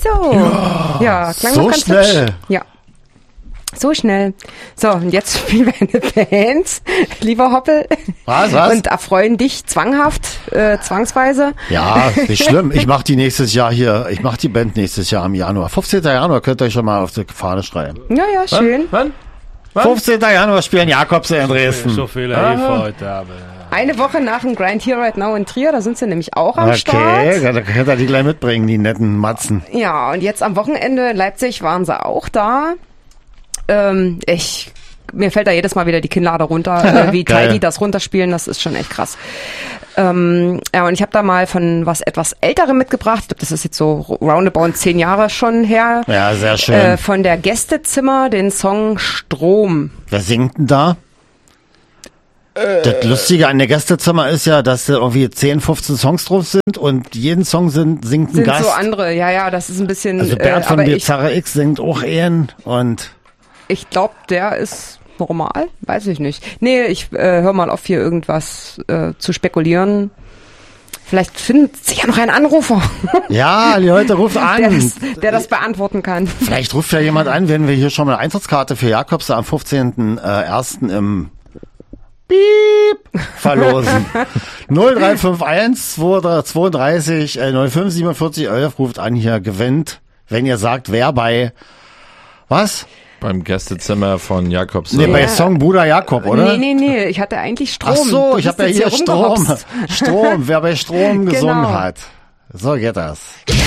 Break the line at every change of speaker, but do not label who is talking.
So. Ja, klang
so
doch ganz
schnell.
hübsch. Ja. So schnell. So, und jetzt spielen wir eine Band, lieber Hoppel.
Was?
Und erfreuen dich zwangsweise.
Ja, nicht schlimm. Ich mache die Band nächstes Jahr im Januar. 15. Januar könnt ihr euch schon mal auf die Fahne schreiben.
Ja, schön.
Wann?
15. Januar spielen Jakobse in Dresden.
So viele Hilfe heute haben.
Eine Woche nach dem Grind Here Right Now in Trier, da sind sie nämlich auch am Start.
Okay, da könnt ihr die gleich mitbringen, die netten Matzen.
Ja, und jetzt am Wochenende in Leipzig waren sie auch da. Mir fällt da jedes Mal wieder die Kinnlade runter, wie Teil die das runterspielen, das ist schon echt krass. Ja, und ich habe da mal von was etwas Älterem mitgebracht. Ich glaube, das ist jetzt so roundabout 10 Jahre schon her.
Ja, sehr schön.
Von der Gästezimmer den Song Strom.
Wer singt denn da? Das Lustige an der Gästezimmer ist ja, dass da irgendwie 10, 15 Songs drauf sind und jeden Song singt ein Gast.
So andere, ja, das ist ein bisschen...
Also Bert von Bizarre X singt auch und...
Ich glaube, der ist normal, weiß ich nicht. Nee, ich hör mal auf, hier irgendwas zu spekulieren. Vielleicht findet sich ja noch ein Anrufer.
Ja, die Leute ruft an.
Der das beantworten kann.
Vielleicht ruft ja jemand an, wenn wir hier schon mal eine Eintrittskarte für Jakobs am 15.01. im Piep verlosen. 0351 232 05 47 11 ruft an, hier gewinnt, wenn ihr sagt, wer bei was?
Beim Gästezimmer von Jakobs.
Nee, bei Song Bruder Jakob, oder?
Nee, ich hatte eigentlich Strom.
Ach so, ich habe ja hier Strom.
rumgehopst.
Wer bei Strom gesungen
Genau.
hat. So geht das.